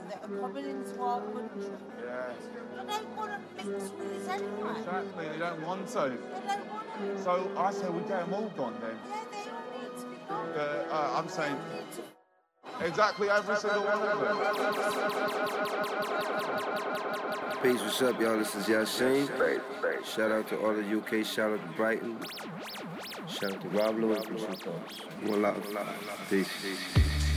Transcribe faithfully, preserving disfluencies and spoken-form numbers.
that are coming into our country. Yeah. But they want to mix with us anyway. Exactly, they don't want to. They don't want to. So I say we get them all gone then. Yeah, they all need to be gone. Uh, uh, I'm saying exactly every single one of them. Peace, what's up, y'all? This is Yashin. Shout out to all the U K, shout out to Brighton. Shout out to Rob Lewis. One love. Peace.